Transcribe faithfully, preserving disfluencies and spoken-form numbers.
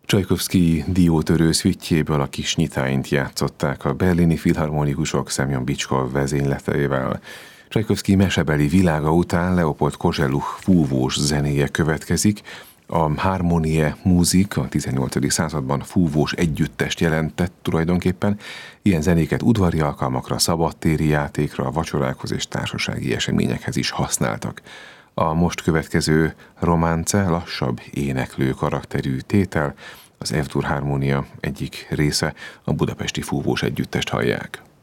Csajkovszkij diótörő szüitjéből a kis nyitányt játszották a berlini filharmonikusok Szemjon Bicskov vezényletével. Csajkovszkij mesebeli világa után Leopold Kozeluch fúvós zenéje következik. A Harmonie Musik a tizennyolcadik században fúvós együttest jelentett tulajdonképpen. Ilyen zenéket udvari alkalmakra, szabadtéri játékra, vacsorákhoz és társasági eseményekhez is használtak. A most következő románce lassabb, éneklő karakterű tétel, az F-dur harmónia egyik része, a budapesti fúvós együttest hallják.